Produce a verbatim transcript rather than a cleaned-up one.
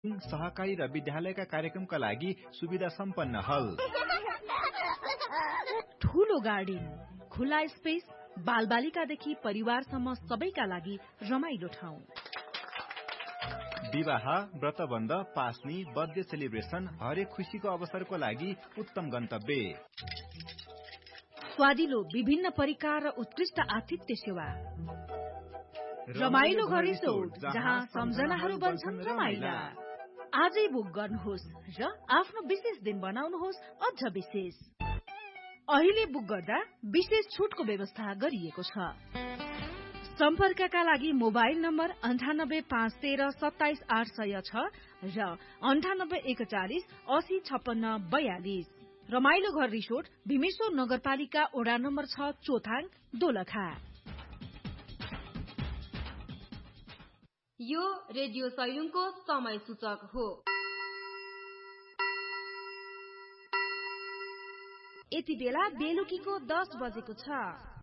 सहकारी र विद्यालयका कार्यक्रमका लागि सुविधा सम्पन्न हल, ठूलो गार्डन, खुला स्पेस, बालबालिकादेखि परिवारसम्म सबैका लागि रमाइलो ठाउँ, विवाह, व्रतबन्ध, पास्नी, बर्थडे सेलिब्रेसन, हरेक खुशीको अवसरको लागि उत्तम गन्तव्य, स्वादिलो विभिन्न परिकार र उत्कृष्ट आतिथ्य सेवा, रमाइलो घर रिसोर्ट जहाँ सम्झनाहरू बन्छन् रमाइला। आजै बुक गर्नुहोस् र आफ्नो विशेष दिन बनाउनुहोस् अझ विशेष। अहिले बुक गर्दा विशेष छुटको व्यवस्था गरिएको छ। सम्पर्कका लागि मोबाइल नम्बर अन्ठानब्बे पाँच तेह्र सत्ताइस आठ सय छ र अन्ठानब्बे एकचालिस असी छप्पन्न बयालिस। रमाइलो घर रिसोर्ट भीमेश्वर नगरपालिका ओडा नम्बर छ, चोथाङ, दोलखा। यो रेडियो सैलुङको समय सूचक हो। यति बेला बेलुकीको दस बजेको छ।